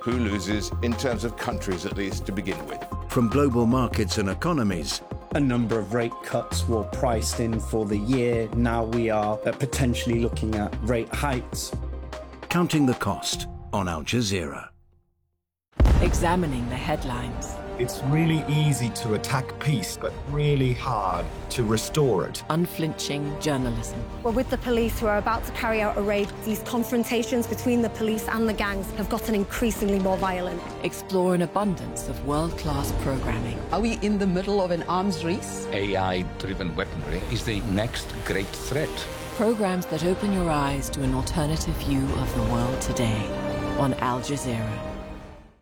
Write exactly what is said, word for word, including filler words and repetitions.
who loses in terms of countries at least to begin with. From global markets and economies, a number of rate cuts were priced in for the year. Now we are potentially looking at rate hikes. Counting the cost on Al Jazeera. Examining the headlines. It's really easy to attack peace, but really hard to restore it. Unflinching journalism. We're with the police who are about to carry out a raid. These confrontations between the police and the gangs have gotten increasingly more violent. Explore an abundance of world-class programming. Are we in the middle of an arms race? A I-driven weaponry is the next great threat. Programs that open your eyes to an alternative view of the world today on Al Jazeera.